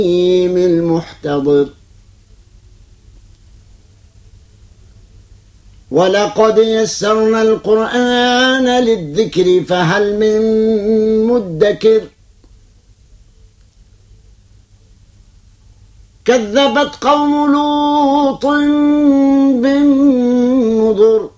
المحتضر. ولقد يسرنا القرآن للذكر فهل من مدكر. كذبت قوم لوط بالنذر